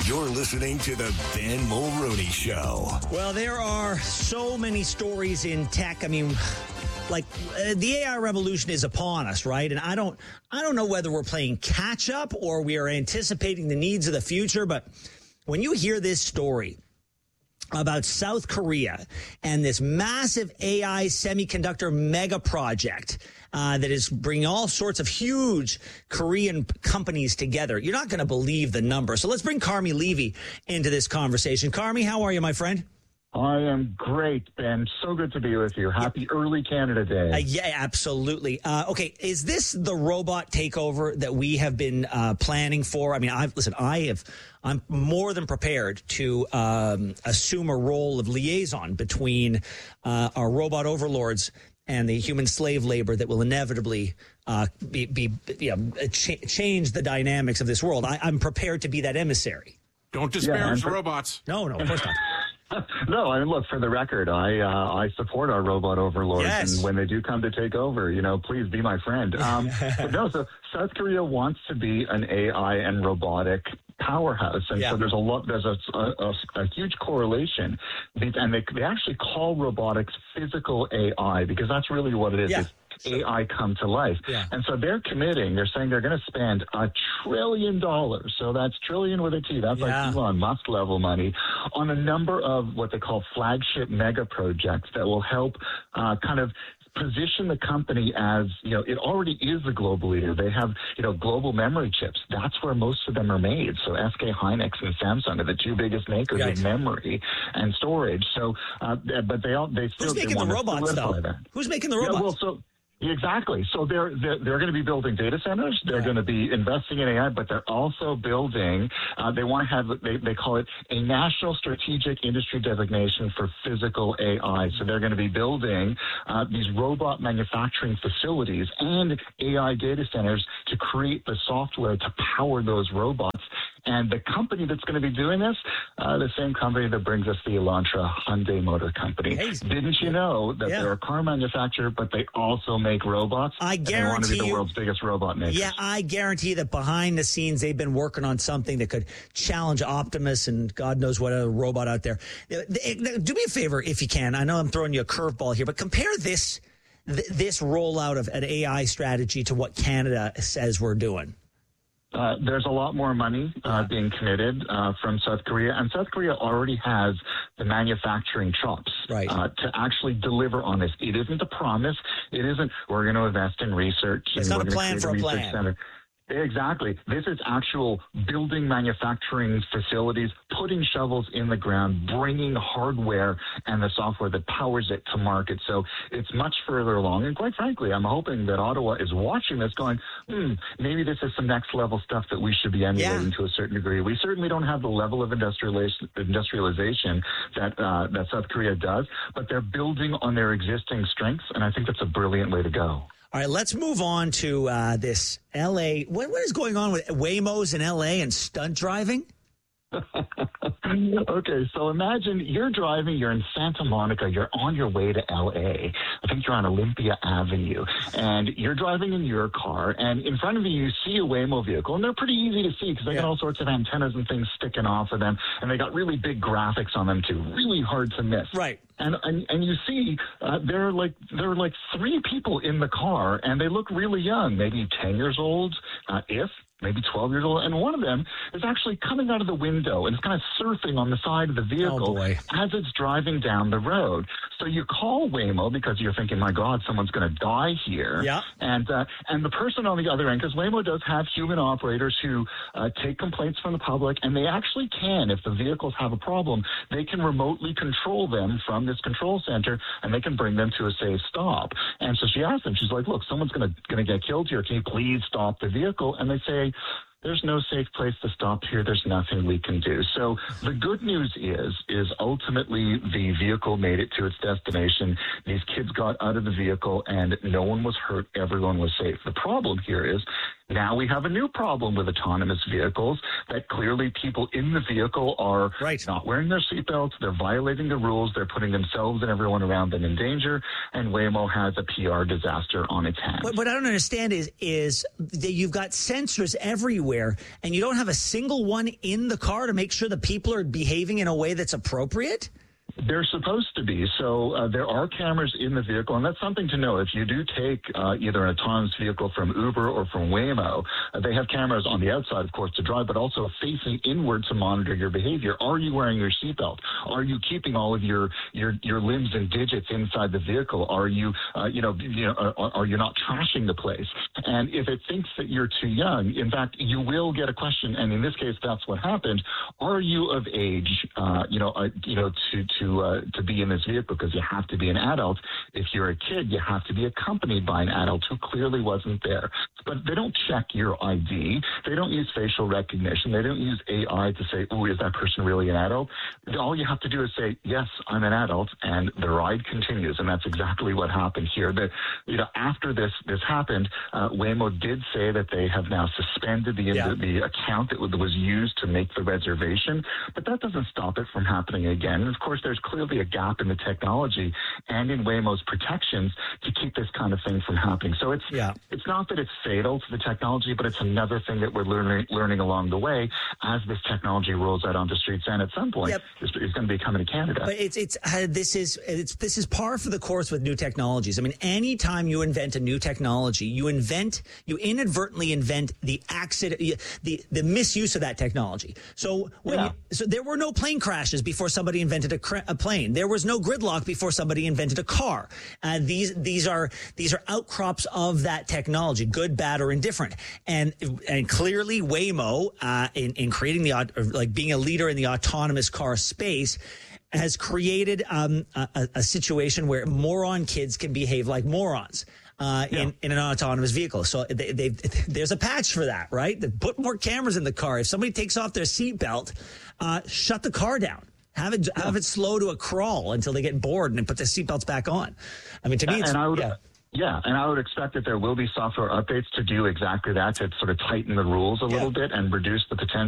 You're listening to the Ben Mulroney Show. Well, there are so many stories in tech. I mean, the AI revolution is upon us, right? And I don't know whether we're playing catch up or we are anticipating the needs of the future. But when you hear this story about South Korea and this massive AI semiconductor mega project that is bringing all sorts of huge Korean companies together, you're not going to believe the number. So let's bring Carmi Levy into this conversation. Carmi, how are you, my friend? I am great, Ben. So good to be with you. Happy early Canada Day. Yeah, absolutely. Okay, is this the robot takeover that we have been planning for? I mean, I'm more than prepared to assume a role of liaison between our robot overlords and the human slave labor that will inevitably change the dynamics of this world. I'm prepared to be that emissary. Don't disparage robots. No, of course not. No, I mean, look, for the record, I support our robot overlords, yes. And when they do come to take over, please be my friend. But no, so South Korea wants to be an AI and robotic powerhouse, and so there's a huge correlation, and they actually call robotics physical AI because that's really what it is. Yeah. It's AI come to life. Yeah. And so they're saying they're going to spend $1 trillion. So that's trillion with a T. That's like Elon Musk level money on a number of what they call flagship mega projects that will help kind of position the company as, it already is a global leader. They have, global memory chips. That's where most of them are made. So SK Hynix and Samsung are the two biggest makers of memory and storage. So, but they still Who's making the robots, though? Who's making the robots? Exactly. So they're going to be building data centers. They're going to be investing in AI, but they're also building. They want to have. They call it a national strategic industry designation for physical AI. So they're going to be building these robot manufacturing facilities and AI data centers to create the software to power those robots. And the company that's going to be doing this, the same company that brings us the Elantra Hyundai Motor Company. Hey, didn't you know that they're a car manufacturer, but they also make robots? I guarantee they want to be the world's biggest robot makers. Yeah, I guarantee that behind the scenes they've been working on something that could challenge Optimus and God knows what other robot out there. Do me a favor if you can. I know I'm throwing you a curveball here, but compare this rollout of an AI strategy to what Canada says we're doing. There's a lot more money being committed from South Korea, and South Korea already has the manufacturing chops to actually deliver on this. It isn't a promise. It isn't, we're going to invest in research. It's not a plan for a plan. Center. Exactly. This is actual building manufacturing facilities, putting shovels in the ground, bringing hardware and the software that powers it to market. So it's much further along. And quite frankly, I'm hoping that Ottawa is watching this going, maybe this is some next level stuff that we should be emulating to a certain degree. We certainly don't have the level of industrialization that South Korea does, but they're building on their existing strengths. And I think that's a brilliant way to go. All right, let's move on to this L.A. What is going on with Waymos in L.A. and stunt driving? Okay, so imagine you're driving, you're in Santa Monica, you're on your way to LA. I think you're on Olympia Avenue, and you're driving in your car, and in front of you see a Waymo vehicle, and they're pretty easy to see because they got all sorts of antennas and things sticking off of them, and they got really big graphics on them too, really hard to miss. Right. And you see there are like 3 people in the car, and they look really young, maybe 10 years old, maybe 12 years old, and one of them is actually coming out of the window and is kind of surfing on the side of the vehicle as it's driving down the road. So you call Waymo because you're thinking, my God, someone's going to die here. Yeah. And the person on the other end, because Waymo does have human operators who take complaints from the public, and they actually can, if the vehicles have a problem, they can remotely control them from this control center, and they can bring them to a safe stop. And so she asked them, she's like, look, someone's going to get killed here. Can you please stop the vehicle? And they say, there's no safe place to stop here. There's nothing we can do. So the good news is ultimately the vehicle made it to its destination. These kids got out of the vehicle and no one was hurt. Everyone was safe. The problem here is Now we have a new problem with autonomous vehicles that clearly people in the vehicle are not wearing their seatbelts. They're violating the rules. They're putting themselves and everyone around them in danger. And Waymo has a PR disaster on its hands. What I don't understand is that you've got sensors everywhere and you don't have a single one in the car to make sure the people are behaving in a way that's appropriate? They're supposed to be. So there are cameras in the vehicle, and that's something to know. If you do take either an autonomous vehicle from Uber or from Waymo, they have cameras on the outside, of course, to drive, but also facing inward to monitor your behavior. Are you wearing your seatbelt? Are you keeping all of your limbs and digits inside the vehicle? Are you, are you not trashing the place? And if it thinks that you're too young, in fact, you will get a question. And in this case, that's what happened. Are you of age, to be in this vehicle? Because you have to be an adult. If you're a kid, you have to be accompanied by an adult who clearly wasn't there. But they don't check your ID. They don't use facial recognition. They don't use AI to say, oh, is that person really an adult? All you have to do is say, yes, I'm an adult, and the ride continues. And that's exactly what happened here. After this happened, Waymo did say that they have now suspended the account that was used to make the reservation. But that doesn't stop it from happening again. And of course, there's clearly a gap in the technology and in Waymo's protections to keep this kind of thing from happening. So it's not that it's fatal to the technology, but it's another thing that we're learning along the way as this technology rolls out onto streets, and at some point it's going to be coming to Canada. But this is par for the course with new technologies. I mean, anytime you invent a new technology, you inadvertently invent the accident, the misuse of that technology. So so there were no plane crashes before somebody invented a plane. There was no gridlock before somebody invented a car. These are outcrops of that technology, good, bad, or indifferent. And clearly Waymo, in creating being a leader in the autonomous car space, has created a situation where moron kids can behave like morons. In an autonomous vehicle. So there's a patch for that, right? They put more cameras in the car. If somebody takes off their seatbelt, shut the car down. Have it slow to a crawl until they get bored and then put their seatbelts back on. I mean, to me, and I would expect that there will be software updates to do exactly that, to sort of tighten the rules a little bit and reduce the potential